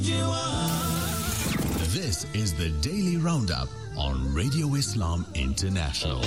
This is the Daily Roundup on Radio Islam International.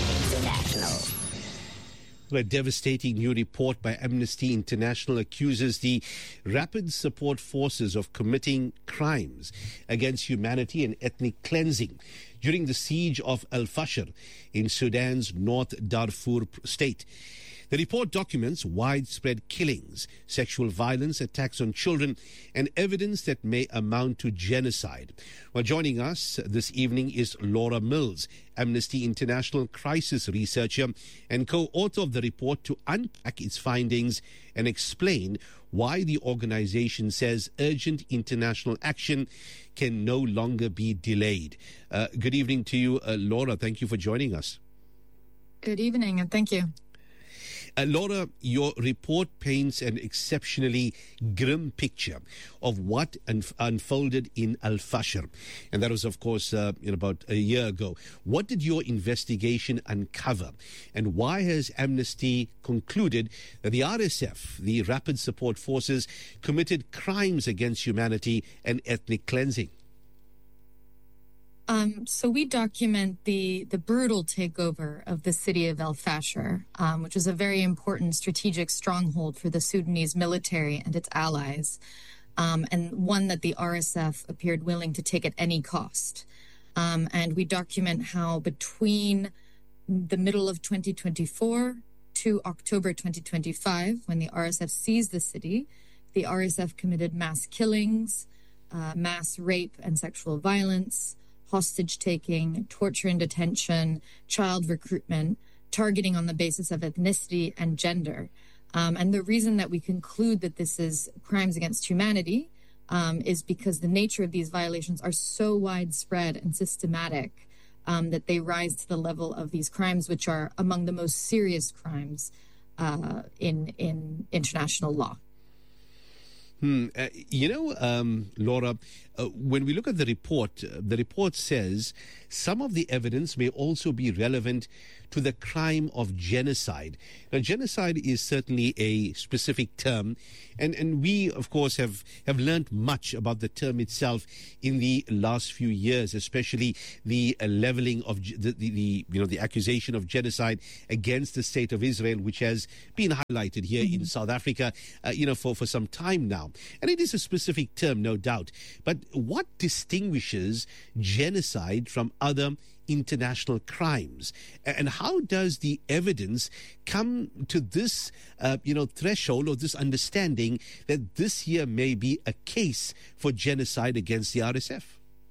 A devastating new report by Amnesty International accuses the Rapid Support Forces of committing crimes against humanity and ethnic cleansing during the siege of Al-Fasher in Sudan's North Darfur state. The report documents widespread killings, sexual violence, attacks on children, and evidence that may amount to genocide. Well, joining us this evening is Laura Mills, Amnesty International crisis researcher and co-author of the report, to unpack its findings and explain why the organization says urgent international action can no longer be delayed. Good evening to you, Laura. Thank you for joining us. Good evening, and thank you. Laura, your report paints an exceptionally grim picture of what unfolded in Al-Fasher. And that was, of course, about a year ago. What did your investigation uncover? And why has Amnesty concluded that the RSF, the Rapid Support Forces, committed crimes against humanity and ethnic cleansing? So we document the brutal takeover of the city of Al-Fasher, which is a very important strategic stronghold for the Sudanese military and its allies, and one that the RSF appeared willing to take at any cost. And we document how between the middle of 2024 to October 2025, when the RSF seized the city, the RSF committed mass killings, mass rape and sexual violence, hostage-taking, torture and detention, child recruitment, targeting on the basis of ethnicity and gender. And the reason that we conclude that this is crimes against humanity is because the nature of these violations are so widespread and systematic that they rise to the level of these crimes, which are among the most serious crimes in international law. Laura, when we look at the report says some of the evidence may also be relevant to the crime of genocide. Now, genocide is certainly a specific term, and we, of course, have learned much about the term itself in the last few years, especially the leveling of the accusation of genocide against the state of Israel, which has been highlighted here in South Africa, for some time now. And it is a specific term, no doubt. But what distinguishes genocide from other international crimes? And how does the evidence come to this, threshold or this understanding that this here may be a case for genocide against the RSF?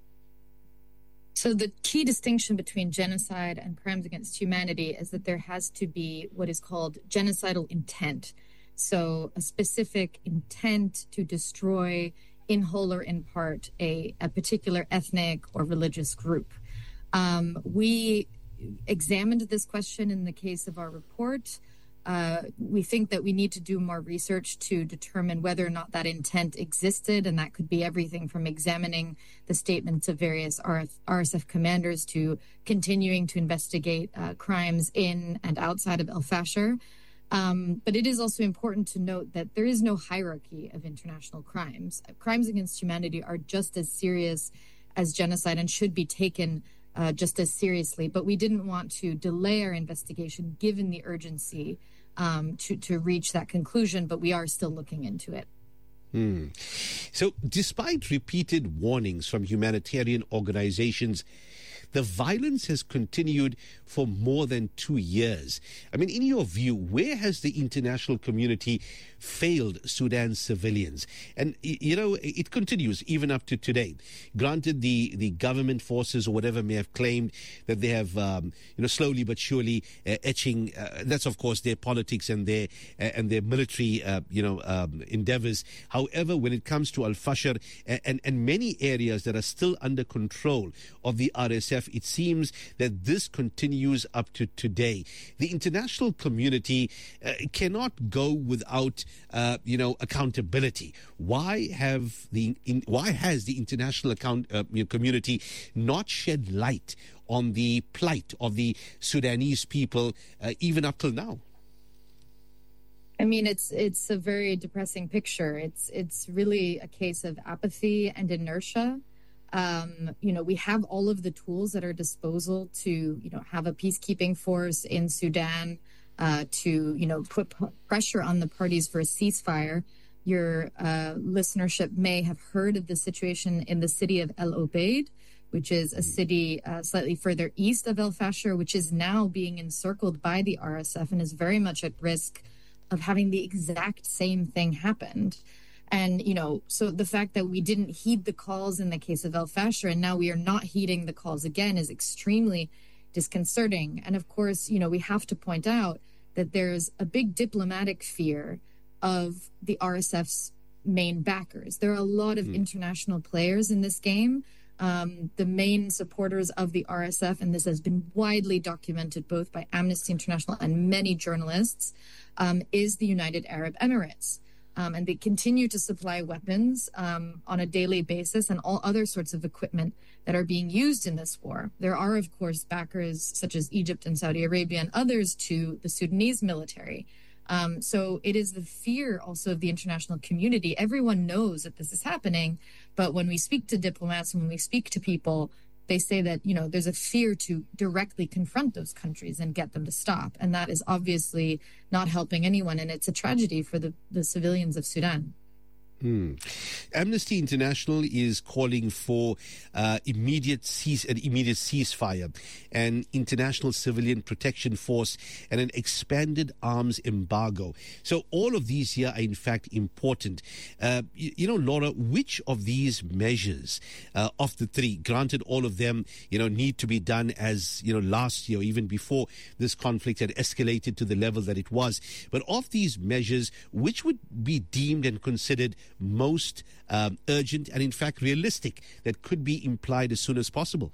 So the key distinction between genocide and crimes against humanity is that there has to be what is called genocidal intent. So a specific intent to destroy in whole or in part a particular ethnic or religious group. We examined this question in the case of our report. We think that we need to do more research to determine whether or not that intent existed, and that could be everything from examining the statements of various RSF commanders to continuing to investigate crimes in and outside of Al-Fasher. But it is also important to note that there is no hierarchy of international crimes. Crimes against humanity are just as serious as genocide and should be taken just as seriously. But we didn't want to delay our investigation given the urgency to reach that conclusion, but we are still looking into it. So despite repeated warnings from humanitarian organizations, the violence has continued for more than 2 years. I mean, in your view, where has the international community failed Sudan's civilians? And, it continues even up to today. Granted, the government forces or whatever may have claimed that they have, slowly but surely etching. That's, of course, their politics and their military, endeavors. However, when it comes to Al-Fasher and many areas that are still under control of the RSF, it seems that this continues up to today. The international community cannot go without, accountability. Why has the international community not shed light on the plight of the Sudanese people even up till now? I mean, it's a very depressing picture. It's really a case of apathy and inertia. We have all of the tools at our disposal to, have a peacekeeping force in Sudan, to, put pressure on the parties for a ceasefire. Your listenership may have heard of the situation in the city of El Obeid, which is a city slightly further east of El Fasher, which is now being encircled by the RSF and is very much at risk of having the exact same thing happened. And, so the fact that we didn't heed the calls in the case of El Fasher and now we are not heeding the calls again is extremely disconcerting. And of course, we have to point out that there's a big diplomatic fear of the RSF's main backers. There are a lot of international players in this game. The main supporters of the RSF, and this has been widely documented both by Amnesty International and many journalists, is the United Arab Emirates. And they continue to supply weapons on a daily basis and all other sorts of equipment that are being used in this war. There are, of course, backers such as Egypt and Saudi Arabia and others to the Sudanese military. So it is the fear also of the international community. Everyone knows that this is happening, but when we speak to diplomats and when we speak to people, they say that, there's a fear to directly confront those countries and get them to stop. And that is obviously not helping anyone. And it's a tragedy for the civilians of Sudan. Amnesty International is calling for immediate ceasefire, an international civilian protection force, and an expanded arms embargo. So all of these here are in fact important. Laura, which of these measures of the three, granted all of them, need to be done as, last year, even before this conflict had escalated to the level that it was, but of these measures, which would be deemed and considered most urgent and in fact realistic that could be implied as soon as possible?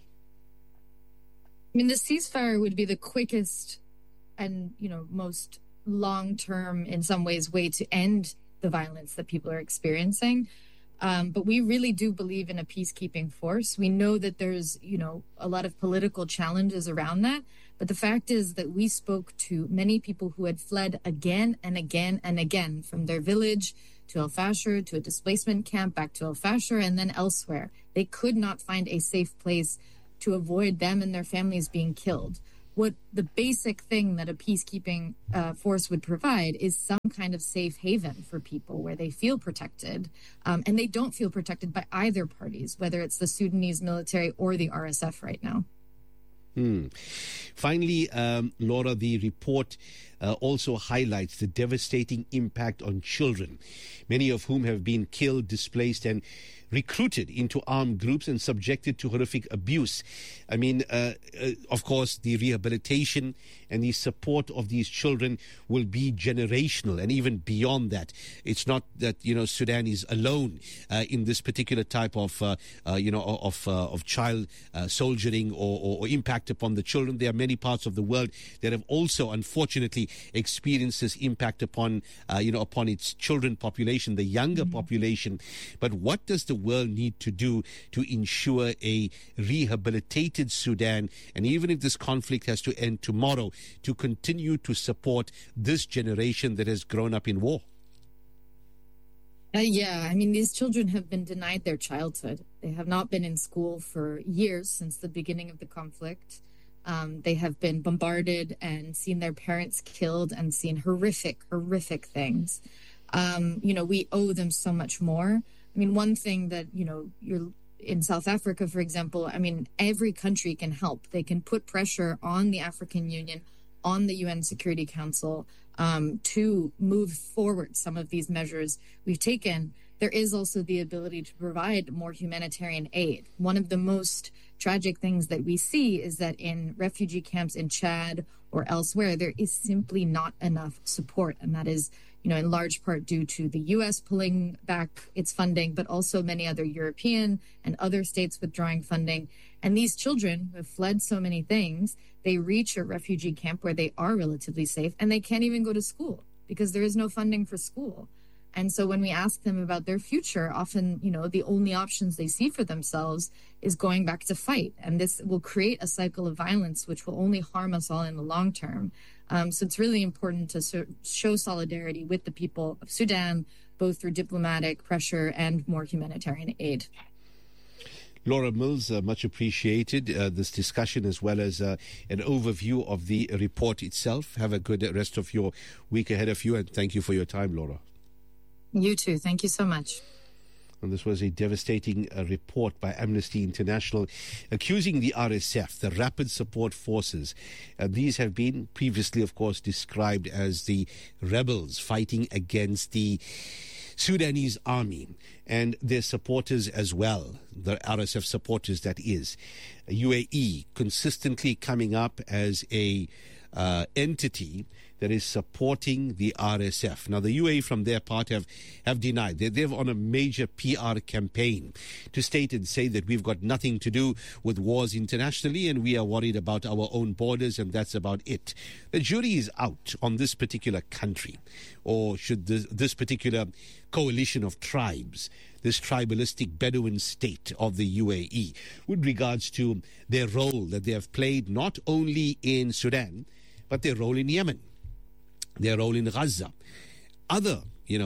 I mean, the ceasefire would be the quickest and, most long-term, in some ways, way to end the violence that people are experiencing. But we really do believe in a peacekeeping force. We know that there's, a lot of political challenges around that. But the fact is that we spoke to many people who had fled again and again and again from their village to El Fasher, to a displacement camp, back to El Fasher, and then elsewhere. They could not find a safe place to avoid them and their families being killed. What the basic thing that a peacekeeping force would provide is some kind of safe haven for people where they feel protected, and they don't feel protected by either parties, whether it's the Sudanese military or the RSF right now. Finally, Laura, the report also highlights the devastating impact on children, many of whom have been killed, displaced, and recruited into armed groups and subjected to horrific abuse. I mean, of course, the rehabilitation and the support of these children will be generational and even beyond that. It's not that, Sudan is alone in this particular type of child soldiering or impact upon the children. There are many parts of the world that have also, unfortunately, experienced this impact upon, upon its children population, the younger population. But what does the world need to do to ensure a rehabilitated Sudan, and even if this conflict has to end tomorrow, to continue to support this generation that has grown up in war? These children have been denied their childhood. They have not been in school for years since the beginning of the conflict. They have been bombarded and seen their parents killed and seen horrific things. We owe them so much more. I mean, one thing that, you're in South Africa, for example, every country can help. They can put pressure on the African Union, on the UN Security Council, to move forward some of these measures we've taken. There is also the ability to provide more humanitarian aid. One of the most tragic things that we see is that in refugee camps in Chad or elsewhere, there is simply not enough support. And that is, in large part due to the U.S. pulling back its funding, but also many other European and other states withdrawing funding. And these children who have fled so many things, they reach a refugee camp where they are relatively safe and they can't even go to school because there is no funding for school. And so when we ask them about their future, often, the only options they see for themselves is going back to fight. And this will create a cycle of violence, which will only harm us all in the long term. So it's really important to show solidarity with the people of Sudan, both through diplomatic pressure and more humanitarian aid. Laura Mills, much appreciated this discussion as well as an overview of the report itself. Have a good rest of your week ahead of you, and thank you for your time, Laura. You too. Thank you so much. And this was a devastating report by Amnesty International accusing the RSF, the Rapid Support Forces. These have been previously, of course, described as the rebels fighting against the Sudanese army and their supporters as well, the RSF supporters, that is. UAE consistently coming up as a entity that is supporting the RSF. Now, the UAE, from their part, have denied. They're on a major PR campaign to state and say that we've got nothing to do with wars internationally and we are worried about our own borders, and that's about it. The jury is out on this particular country, or should this particular coalition of tribes, this tribalistic Bedouin state of the UAE, with regards to their role that they have played not only in Sudan, but their role in Yemen, their role in Gaza, other,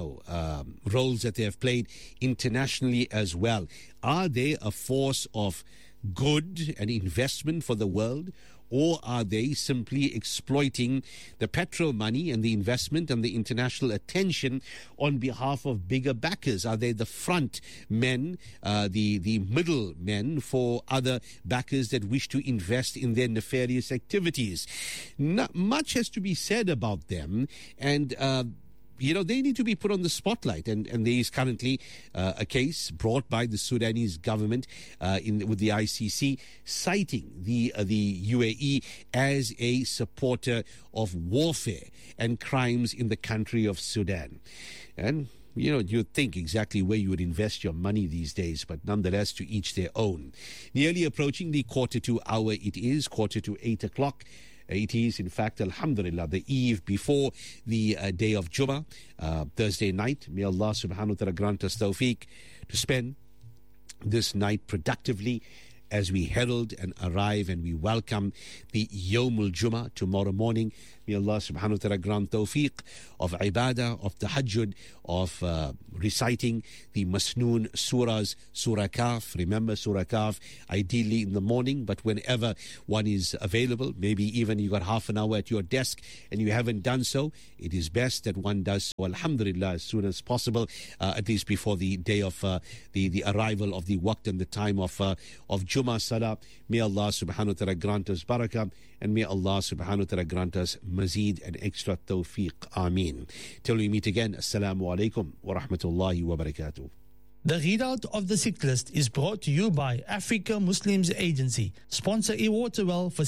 roles that they have played internationally as well. Are they a force of good and investment for the world, or are they simply exploiting the petrol money and the investment and the international attention on behalf of bigger backers? Are they the front men, the middle men for other backers that wish to invest in their nefarious activities? Not much has to be said about them, and they need to be put on the spotlight. And there is currently a case brought by the Sudanese government with the ICC, citing the UAE as a supporter of warfare and crimes in the country of Sudan. And you'd think exactly where you would invest your money these days, but nonetheless, to each their own. Nearly approaching the 7:45 hour, it is 7:45 o'clock. It is, in fact, alhamdulillah, the eve before the day of Jummah, Thursday night. May Allah subhanahu wa ta'ala grant us tawfiq to spend this night productively as we herald and arrive and we welcome the Yawmul Jummah tomorrow morning. May Allah subhanahu wa ta'ala grant tawfiq of ibadah, of tahajjud, of reciting the Masnoon surahs, Surah Kaf. Remember Surah Kaf, ideally in the morning, but whenever one is available, maybe even you got half an hour at your desk and you haven't done so, it is best that one does so, alhamdulillah, as soon as possible, at least before the day of the arrival of the waqt and the time of Jummah Salah. May Allah subhanahu wa ta'ala grant us barakah, and may Allah subhanahu wa ta'ala grant us mazid and extra tawfiq. Ameen. Till we meet again, Assalamu alaikum wa rahmatullahi wa barakatuh. The readout of the sick list is brought to you by Africa Muslims Agency. Sponsor a water well for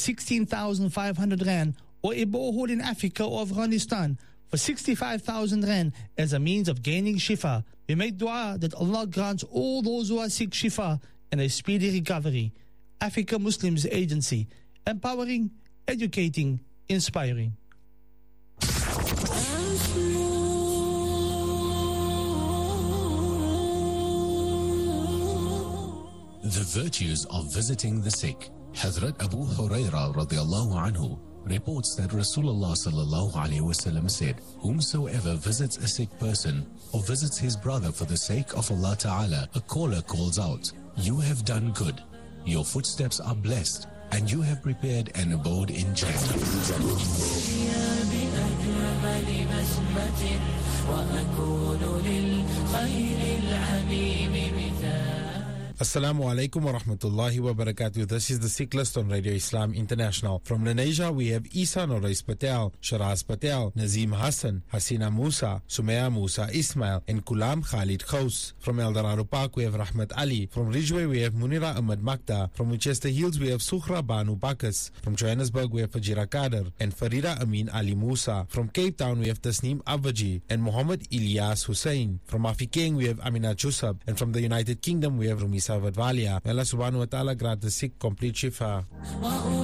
16,500 Rand, or a borehole in Africa or Afghanistan for 65,000 Rand as a means of gaining shifa. We make dua that Allah grants all those who are sick shifa and a speedy recovery. Africa Muslims Agency. Empowering, educating, inspiring. The virtues of visiting the sick. Hazrat Abu Hurairah radiallahu anhu reports that Rasulullah sallallahu alayhi wasallam said, whomsoever visits a sick person or visits his brother for the sake of Allah Ta'ala, a caller calls out, you have done good, your footsteps are blessed, and you have prepared an abode in Jannah. Assalamu alaikum wa rahmatullahi wa barakatuh. This is the Sick List on Radio Islam International. From Lenasia, we have Isa Norais Patel, Sharaz Patel, Nazim Hassan, Hasina Musa, Sumaya Musa Ismail, and Kulam Khalid Khous. From Eldorado Park, we have Rahmat Ali. From Ridgeway, we have Munira Ahmad Makta. From Winchester Hills, we have Sukhra Banu Bakas. From Johannesburg, we have Fajira Kader and Farida Amin Ali Musa. From Cape Town, we have Tasneem Avaji and Muhammad Ilyas Hussein. From Afikeng, we have Amina Chusab. And from the United Kingdom, we have Rumi Savadvalia. May Allah subhanahu wa ta'ala grant the sick complete shifa.